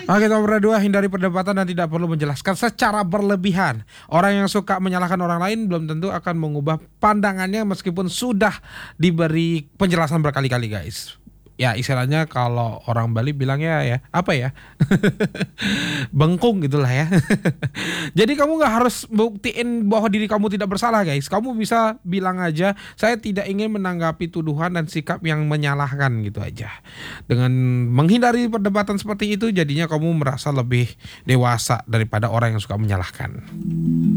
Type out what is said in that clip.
Oke, nomor 2, hindari perdebatan dan tidak perlu menjelaskan secara berlebihan. Orang yang suka menyalahkan orang lain belum tentu akan mengubah pandangannya meskipun sudah diberi penjelasan berkali-kali, guys. Ya, istilahnya kalau orang Bali bilangnya ya, apa ya? Bengkung gitulah ya. Jadi kamu nggak harus buktiin bahwa diri kamu tidak bersalah, guys. Kamu bisa bilang aja, saya tidak ingin menanggapi tuduhan dan sikap yang menyalahkan, gitu aja. Dengan menghindari perdebatan seperti itu, jadinya kamu merasa lebih dewasa daripada orang yang suka menyalahkan.